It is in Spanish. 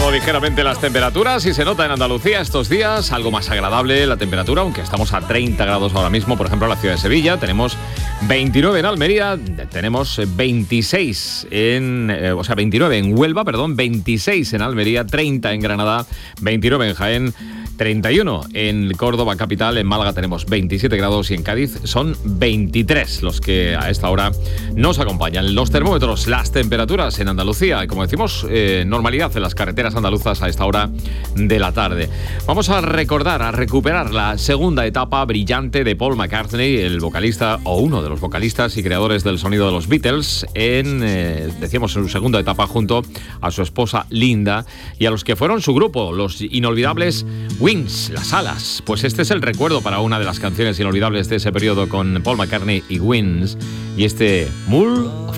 bajado ligeramente las temperaturas y se nota en Andalucía estos días algo más agradable la temperatura, aunque estamos a 30 grados ahora mismo. Por ejemplo, en la ciudad de Sevilla tenemos 29 en Almería, tenemos 26 29 en Huelva, 26 en Almería, 30 en Granada, 29 en Jaén, 31 en Córdoba capital, en Málaga tenemos 27 grados y en Cádiz son 23 los que a esta hora nos acompañan. Los termómetros, las temperaturas en Andalucía, y como decimos, normalidad en las carreteras andaluzas a esta hora de la tarde. Vamos a recordar, a recuperar la segunda etapa brillante de Paul McCartney, el vocalista o uno de los vocalistas y creadores del sonido de los Beatles, decíamos en su segunda etapa junto a su esposa Linda y a los que fueron su grupo, los inolvidables Wings, Las Alas. Pues este es el recuerdo para una de las canciones inolvidables de ese periodo con Paul McCartney y Wings, y este Moor of